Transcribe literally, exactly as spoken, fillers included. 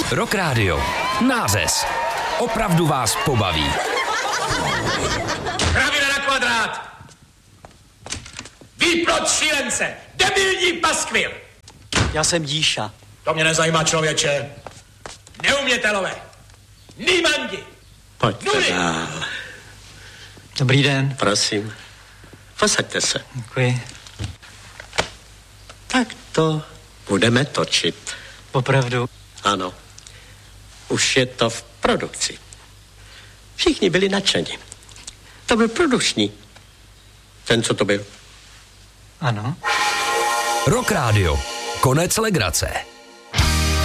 Rock Radio. Nářez. Opravdu vás pobaví. Kravina na kvadrát! Výplot šílence! Debilní paskvil! Já jsem Díša. To mě nezajímá, člověče. Neumětelové. Nýmandi. Pojďte dál. Dobrý den. Prosím. Posaďte se. Děkuji. Tak to budeme točit. Opravdu. Ano. Už je to v produkci. Všichni byli nadšeni. To byl produkční. Ten, co to byl. Ano. Rock Radio. Konec legrace.